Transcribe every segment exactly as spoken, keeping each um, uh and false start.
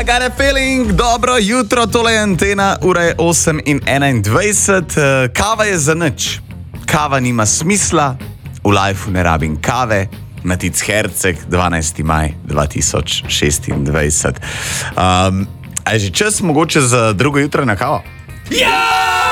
I got a feeling, dobro jutro, tole je Antena, ura je osem in enaindvajset. Kava je za nič. Kava nima smisla, v lifeu ne rabim kave. Matic Herceg, dvanajsti maj dva tisoč šestindvajset. Um, a je že čas mogoče za drugo jutro na kavo? Ja!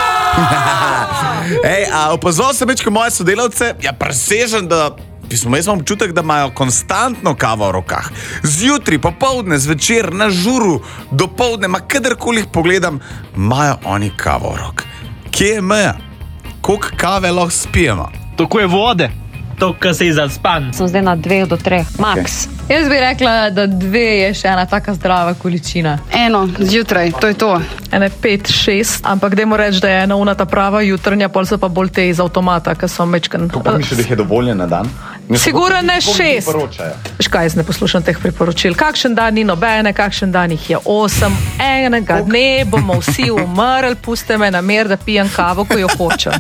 Ej, a opazval sem večko moje sodelavce, ja presežem, da pismo, jaz imam občutek, da imajo konstantno kavo v rokah. Zjutri, popoldne, zvečer, na žuru, dopoldne, ma kadarkoli jih pogledam, imajo oni kavo v rok. Kje je meja? Koliko kave lahko spijemo? Tako je vode. To, kar se je zaspan. Sem zdaj na dveh do treh, max. Okay. Jaz bi rekla, da dve je še ena taka zdrava količina. Eno, zjutraj, to je to. Ene pet, šest, ampak dajmo reči, da je ena una ta prava jutrnja, pol so pa bolj te iz avtomata, ki so mečken. Kako misliš, da jih je dovoljen na dan? Sigurno ne šest. Veš kaj, jaz ne poslušam teh priporočil. Kakšen dan ni nobene, kakšen dan jih je osem, enega dne bomo vsi umrli, puste me na mer, da pijem kavo, ko jo hočem.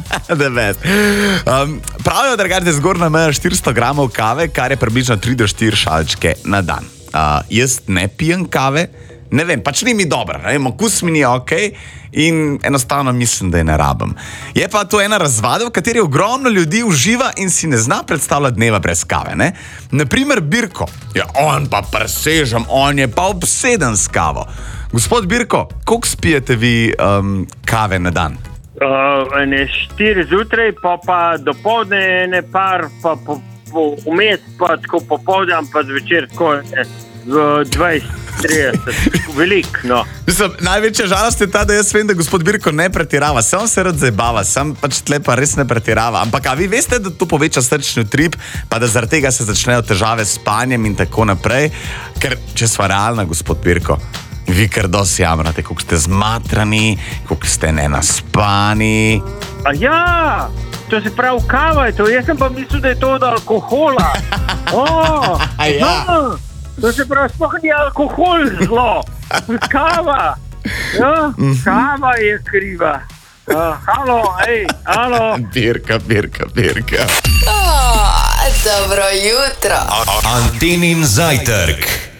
um, pravijo, da gledate zgornja meja štiristo gramov kave, kar je približno tri do štiri šalčke na dan. Uh, jaz ne pijem kave, ne vem, pač ni mi dobro, ne vem, okus mi ni ok in enostavno mislim, da je ne rabim. Je pa to ena razvada, v kateri ogromno ljudi uživa in si ne zna predstavljati dneva brez kave, ne? Naprimer Birko, ja, on pa presežem, on je pa obseden s kavo. Gospod Birko, koliko spijete vi um, kave na dan? Uh, ne štiri zjutraj, pa pa dopoldne ne par, pa po, po, vmes pa tako popoldan, pa zvečer tako dvajset, trideset, veliko, no. Mislim, največja žalost je ta, da jaz vem, da gospod Birko ne pretirava, sam se rad zabava, sam pač tle pa res ne pretirava, ampak a vi veste, da to poveča srčni utrip, pa da zaradi tega se začnejo težave s spanjem in tako naprej, ker če sva realna, gospod Birko, vi kar dosti jamrate, koliko ste zmatrani, koliko ste nenaspani. A ja, to se pravi kava je to, jaz sem pa mislil, da je to od alkohola. Oh, A ja. No, to se pravi, sploh ni alkohol zlo, kava. Ja, kava je kriva. Uh, halo, ej, halo. Birka, Birka, Birka. Oh, dobro jutro. Antenin zajtrk.